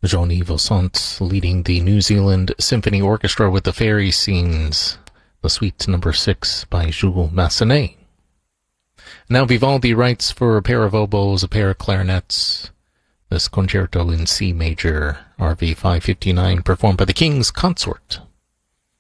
Johnny Vosant leading the New Zealand Symphony Orchestra with the fairy scenes, the Suite Number 6 by Jules Massenet. Now Vivaldi writes for a pair of oboes, a pair of clarinets, this concerto in C major, RV 559, performed by the King's Consort.